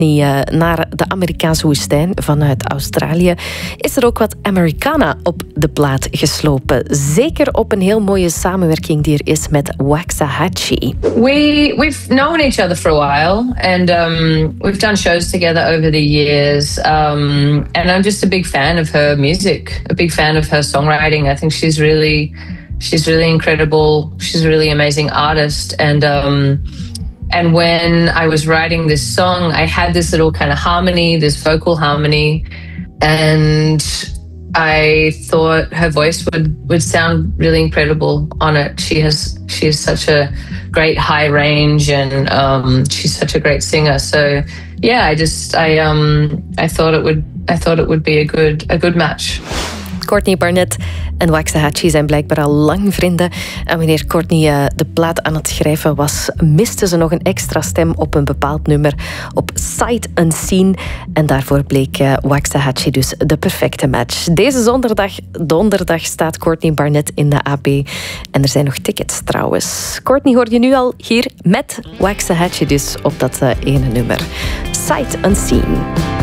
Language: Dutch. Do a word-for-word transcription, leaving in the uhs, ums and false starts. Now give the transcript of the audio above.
Courtney uh, naar de Amerikaanse woestijn vanuit Australië, is er ook wat Americana op de plaat geslopen. Zeker op een heel mooie samenwerking die er is met Waxahatchee. We we've known each other for a while, and um, we've done shows together over the years. Um, and I'm just a big fan of her music, a big fan of her songwriting. I think she's really, she's really incredible. She's a really amazing artist, and um, and when I was writing this song, I had this little kind of harmony, this vocal harmony, and I thought her voice would, would sound really incredible on it. She has she has such a great high range, and um, she's such a great singer. So yeah, I just I um I thought it would I thought it would be a good a good match. Courtney Barnett en Waxahatchee zijn blijkbaar al lang vrienden. En wanneer Courtney uh, de plaat aan het schrijven was, miste ze nog een extra stem op een bepaald nummer op Sight Unseen. En daarvoor bleek uh, Waxahatchee dus de perfecte match. Deze zonderdag, donderdag staat Courtney Barnett in de A P. En er zijn nog tickets trouwens. Courtney hoor je nu al hier met Waxahatchee dus op dat uh, ene nummer. Sight Unseen.